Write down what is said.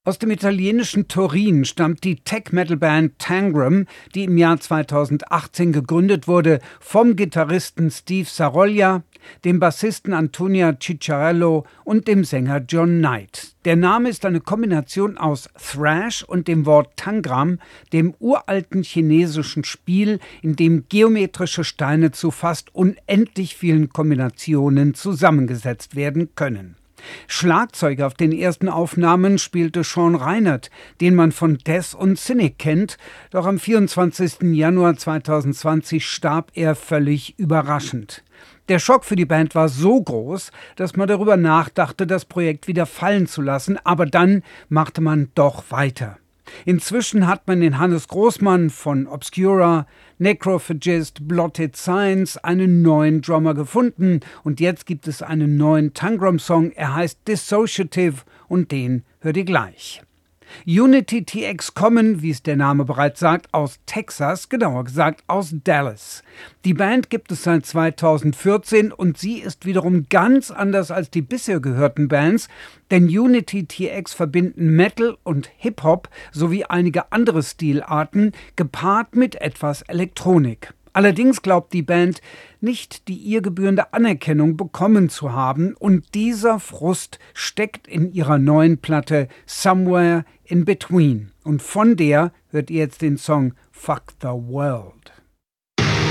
Aus dem italienischen Turin stammt die Tech-Metal-Band Tangram, die im Jahr 2018 gegründet wurde vom Gitarristen Steve Saroglia, dem Bassisten Antonia Ciccarello und dem Sänger John Knight. Der Name ist eine Kombination aus Thrash und dem Wort Tangram, dem uralten chinesischen Spiel, in dem geometrische Steine zu fast unendlich vielen Kombinationen zusammengesetzt werden können. Schlagzeug auf den ersten Aufnahmen spielte Sean Reinert, den man von Death und Cynic kennt, doch am 24. Januar 2020 starb er völlig überraschend. Der Schock für die Band war so groß, dass man darüber nachdachte, das Projekt wieder fallen zu lassen, aber dann machte man doch weiter. Inzwischen hat man in Hannes Großmann von Obscura, Necrophagist, Blotted Science einen neuen Drummer gefunden und jetzt gibt es einen neuen Tangram-Song, er heißt Dissociative und den hört ihr gleich. Unity TX kommen, wie es der Name bereits sagt, aus Texas, genauer gesagt aus Dallas. Die Band gibt es seit 2014 und sie ist wiederum ganz anders als die bisher gehörten Bands, denn Unity TX verbinden Metal und Hip-Hop sowie einige andere Stilarten, gepaart mit etwas Elektronik. Allerdings glaubt die Band nicht, die ihr gebührende Anerkennung bekommen zu haben und dieser Frust steckt in ihrer neuen Platte Somewhere in Between. Und von der hört ihr jetzt den Song Fuck the World.